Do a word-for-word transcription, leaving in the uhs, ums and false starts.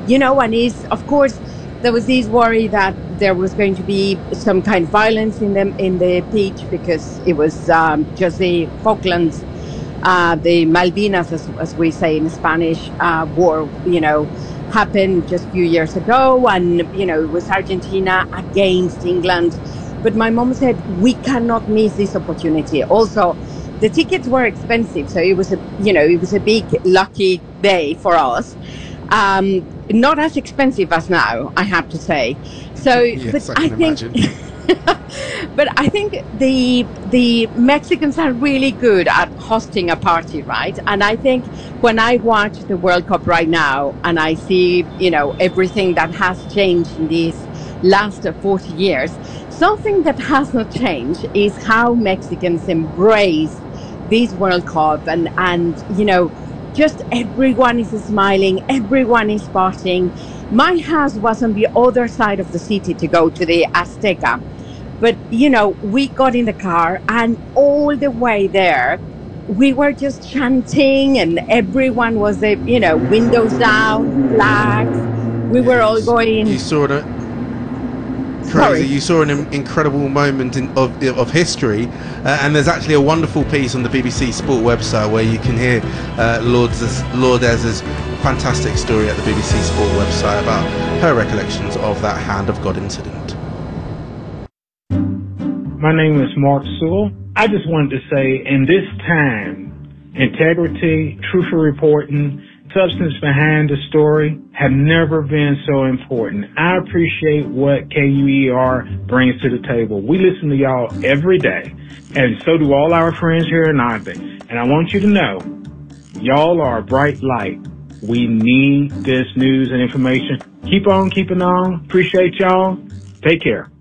you know, and is, of course, there was this worry that there was going to be some kind of violence in the in the pitch because it was um, just the Falklands, uh, the Malvinas, as, as we say in Spanish, uh, war, you know, happened just a few years ago, and you know, it was Argentina against England. But my mom said we cannot miss this opportunity. Also, the tickets were expensive, so it was a, you know, it was a big lucky day for us. Um, not as expensive as now, I have to say. So, but Yes, I I can think, imagine. but I think the the Mexicans are really good at hosting a party, right? And I think when I watch the World Cup right now, and I see, you know, everything that has changed in these last uh, forty years, something that has not changed is how Mexicans embrace this World Cup, and and you know, just everyone is smiling, everyone is partying. My house was on the other side of the city to go to the Azteca. But, you know, we got in the car and all the way there, we were just chanting and everyone was, the, you know, windows down, flags. We Yeah, were you, all s- you going, saw it. Crazy. sorry. You saw an in- incredible moment in, of, of history, uh, and there's actually a wonderful piece on the B B C Sport website where you can hear uh, Lourdes's, Lourdes's fantastic story at the B B C Sport website about her recollections of that Hand of God incident. My name is Mark Sewell. I just wanted to say, in this time, integrity, truthful reporting, substance behind the story have never been so important. I appreciate what K U E R brings to the table. We listen to y'all every day, and so do all our friends here in Ogden. And I want you to know, y'all are a bright light. We need this news and information. Keep on keeping on. Appreciate y'all. Take care.